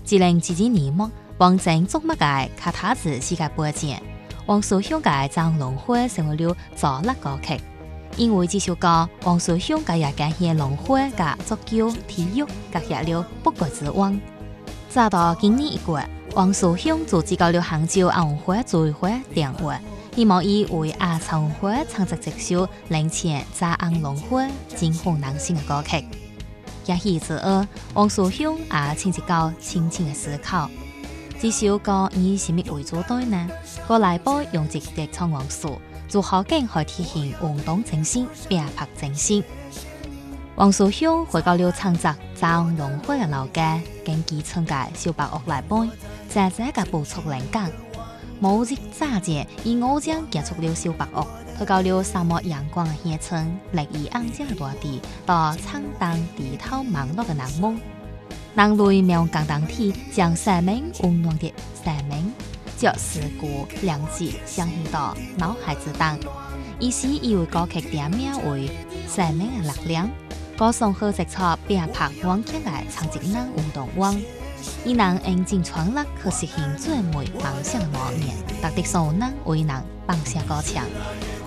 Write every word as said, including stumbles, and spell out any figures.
二零二二年末，王正竹麦嘅卡塔兹世界杯前，王素香嘅张龙辉成为了造辣歌曲。因为这首歌，王素香嘅也感谢龙辉嘅足球、体育革下了不国之光。直到今年一月，王素香组织到了杭州亚运会组委会电话，希望以为亚残运会创作这首领前炸红龙辉金红男性嘅歌曲。也许之后，王素香也亲自到轻轻嘅思考，这首歌以什么为主对呢？个内部用直接唱元素，如何更可体现运动精神、拼搏精神？王素香回到了创作炸红龙辉嘅老家，根据村嘅小白屋来搬，姐姐嘅步出灵感。某日早节，以我将结束了小白屋，去到了沙漠阳光嘅乡村，绿意安靜嘅大地，到蒼淡地頭忙碌嘅人們，人類用共同體將生命溫暖的生命，將事故良知相獻到腦海之中。於是以為歌曲點名為生命嘅力量，歌頌好直錯拼搏頑強嘅長職人運動員。以人用盡全力去實現最美夢想嘅模樣，特別所有人為人放聲歌唱。